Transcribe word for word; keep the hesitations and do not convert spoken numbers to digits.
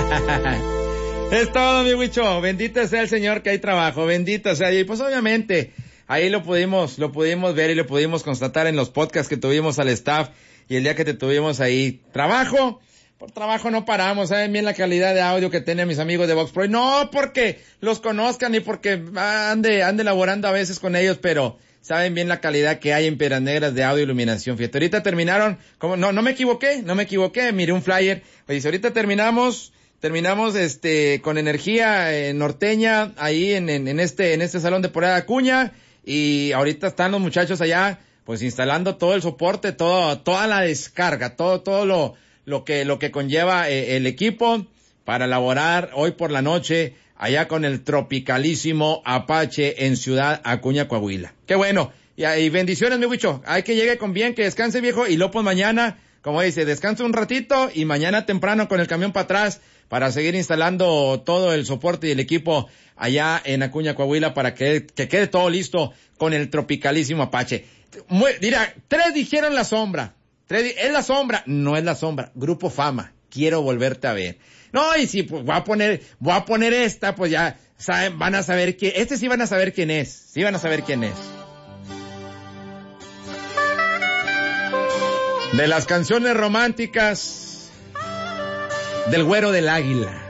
Es todo, mi Huicho. Bendito sea el Señor que hay trabajo. Bendito sea. Y pues obviamente, ahí lo pudimos, lo pudimos ver y lo pudimos constatar en los podcasts que tuvimos al staff y el día que te tuvimos ahí. Trabajo. Por trabajo no paramos, saben bien la calidad de audio que tienen mis amigos de Vox Pro. Y no porque los conozcan ni porque ande, ande laborando a veces con ellos, pero saben bien la calidad que hay en Piedras Negras de audio e iluminación. Fíjate, ahorita terminaron, como, no, no me equivoqué, no me equivoqué, miré un flyer. Oye, si ahorita terminamos, terminamos este, con energía eh, norteña, ahí en, en, en este, en este salón de Por Acuña, y ahorita están los muchachos allá, pues instalando todo el soporte, todo, toda la descarga, todo, todo lo, lo que, lo que conlleva eh, el equipo para elaborar hoy por la noche allá con el tropicalísimo Apache en Ciudad Acuña, Coahuila. Qué bueno. Y, y bendiciones, mi Huicho. Hay que llegue con bien, que descanse, viejo, y luego pues mañana, como dice, descansa un ratito y mañana temprano con el camión para atrás para seguir instalando todo el soporte y el equipo allá en Acuña, Coahuila, para que, que quede todo listo con el tropicalísimo Apache. Muy, mira, tres dijeron la sombra. Tres, es la sombra. No es la sombra. Grupo Fama. Quiero volverte a ver. No, y si pues, voy a poner, voy a poner esta, pues ya saben, van a saber quién, este sí van a saber quién es. Sí van a saber quién es. De las canciones románticas del Güero del Águila.